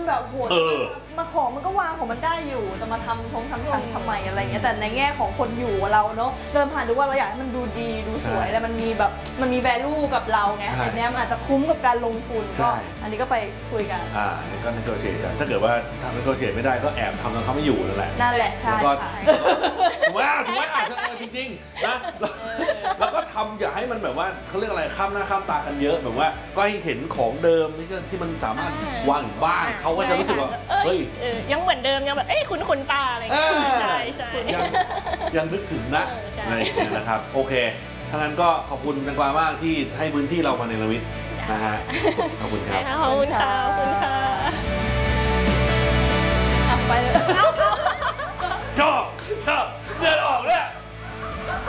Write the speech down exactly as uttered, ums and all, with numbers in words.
แบบโหมาของมันก็วางของมันได้อยู่แต่มาทำทงทำชั้นทำไมอะไรเงี้ยแต่ในแง่ของคนอยู่เราเนาะเดินผ่านดูว่าเราอยากให้มันดูดีดูสวยแล้วมันมีแบบมันมี value กับเราไงอันนี้มันอาจจะคุ้มกับการลงทุนก็อันนี้ก็ไปคุยกันอ่าก็นักโกเชตกันถ้าเกิดว่าทำนักโกเชตไม่ได้ก็แอบทำตอนเขาไม่อยู่นั่นแหละนั่นแหละใช่แล้วก็ถูกไหมถูกไหมอ่ะจริงๆนะแล้วก็ทำอย่าให้มันแบบว่าเขาเรียกอะไรข้ามหน้าข้ามตากันเยอะแบบว่าก็ให้เห็นของเดิมนี่ที่มันสามารถวางอยู่บ้านเขาก็จะรู้สึกว่าเฮ้ยยังเหมือนเดิมยังแบบเอ้ยคุ้นคุ้นตาอะไรอย่างเงี้ยใช่ใช่ยังนึกถึงนะอะไรอย่างเงี้ยนะครับโอเคถ้างั้นก็ขอบคุณแตงกวามากที่ให้พื้นที่เรามาในละมิตนะฮะขอบคุณครับขอบคุณค่ะขอบคุณค่ะไปเลยชอบชอบเดินออก